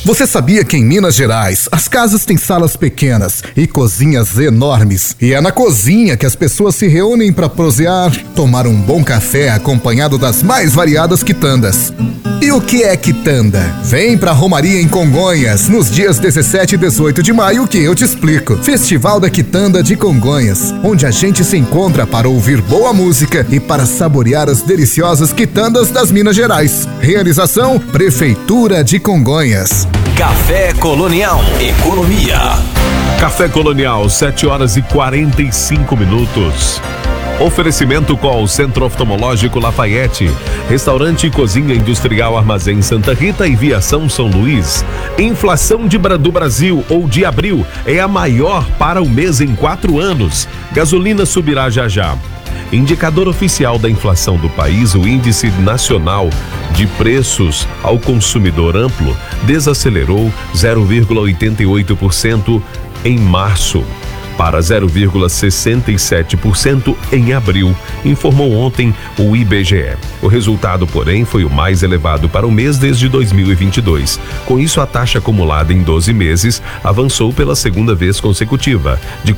Você sabia que em Minas Gerais as casas têm salas pequenas e cozinhas enormes? E é na cozinha que as pessoas se reúnem para prosear, tomar um bom café acompanhado das mais variadas quitandas. E o que é quitanda? Vem pra Romaria em Congonhas, nos dias 17 e 18 de maio que eu te explico. Festival da Quitanda de Congonhas, onde a gente se encontra para ouvir boa música e para saborear as deliciosas quitandas das Minas Gerais. Realização Prefeitura de Congonhas. Café Colonial Economia. Café Colonial, 7h45. Oferecimento com o Centro Oftalmológico Lafayette, Restaurante e Cozinha Industrial Armazém Santa Rita e Viação São Luís. Inflação do Brasil ou de abril é a maior para o mês em 4 anos. Gasolina subirá já já. Indicador oficial da inflação do país, o Índice Nacional de Preços ao Consumidor Amplo, desacelerou 0,88% em março para 0,67% em abril, informou ontem o IBGE. O resultado, porém, foi o mais elevado para o mês desde 2022. Com isso, a taxa acumulada em 12 meses avançou pela segunda vez consecutiva, de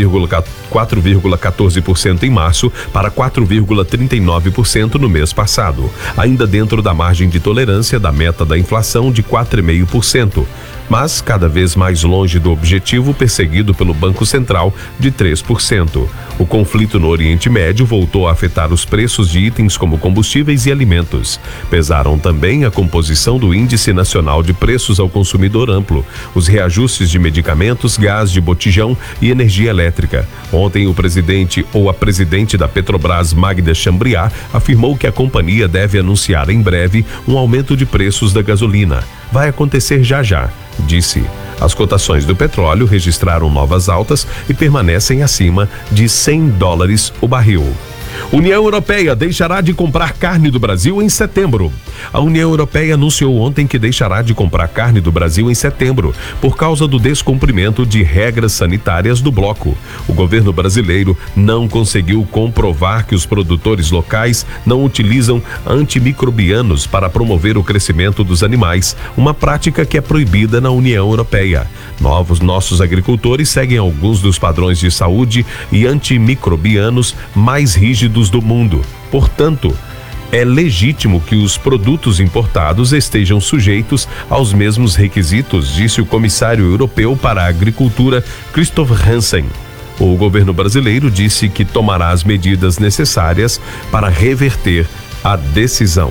4,14% em março para 4,39% no mês passado, ainda dentro da margem de tolerância da meta da inflação de 4,5%. Mas cada vez mais longe do objetivo perseguido pelo Banco Central de 3%. O conflito no Oriente Médio voltou a afetar os preços de itens como combustíveis e alimentos. Pesaram também a composição do Índice Nacional de Preços ao Consumidor Amplo, os reajustes de medicamentos, gás de botijão e energia elétrica. Ontem, o presidente ou a presidente da Petrobras, Magda Chambriard, afirmou que a companhia deve anunciar em breve um aumento de preços da gasolina. Vai acontecer já já, disse. As cotações do petróleo registraram novas altas e permanecem acima de $100 o barril. União Europeia deixará de comprar carne do Brasil em setembro. A União Europeia anunciou ontem que deixará de comprar carne do Brasil em setembro, por causa do descumprimento de regras sanitárias do bloco. O governo brasileiro não conseguiu comprovar que os produtores locais não utilizam antimicrobianos para promover o crescimento dos animais, uma prática que é proibida na União Europeia. Nossos agricultores seguem alguns dos padrões de saúde e antimicrobianos mais rígidos do mundo. Portanto, é legítimo que os produtos importados estejam sujeitos aos mesmos requisitos, disse o comissário europeu para a agricultura, Christoph Hansen. O governo brasileiro disse que tomará as medidas necessárias para reverter a decisão.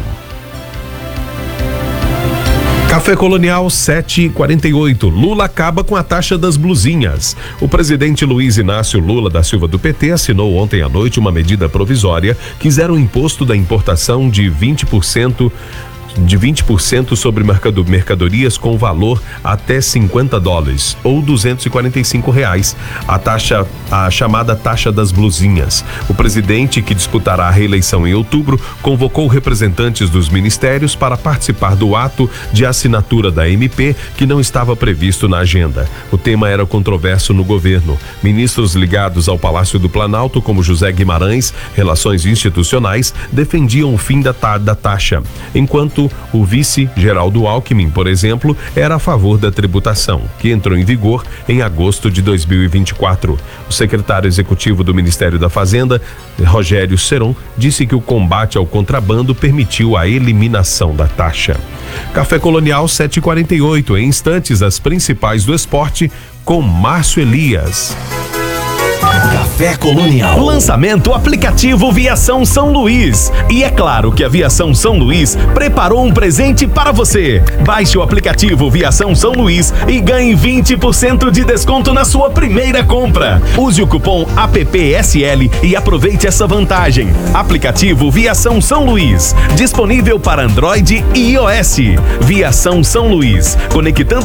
Café Colonial 7h48. Lula acaba com a taxa das blusinhas. O presidente Luiz Inácio Lula da Silva do PT assinou ontem à noite uma medida provisória que zera o imposto da importação de 20% sobre mercadorias com valor até $50 ou R$245, a chamada taxa das blusinhas. O presidente, que disputará a reeleição em outubro, convocou representantes dos ministérios para participar do ato de assinatura da MP, que não estava previsto na agenda. O tema era controverso no governo. Ministros ligados ao Palácio do Planalto, como José Guimarães, Relações Institucionais, defendiam o fim da taxa, enquanto o vice Geraldo Alckmin, por exemplo, era a favor da tributação, que entrou em vigor em agosto de 2024. O secretário executivo do Ministério da Fazenda, Rogério Seron, disse que o combate ao contrabando permitiu a eliminação da taxa. Café Colonial 7h48. Em instantes, as principais do esporte com Márcio Elias. Café Colonial. Lançamento aplicativo Viação São Luís. E é claro que a Viação São Luís preparou um presente para você. Baixe o aplicativo Viação São Luís e ganhe 20% de desconto na sua primeira compra. Use o cupom APPSL e aproveite essa vantagem. Aplicativo Viação São Luís. Disponível para Android e iOS. Viação São Luís. Conectando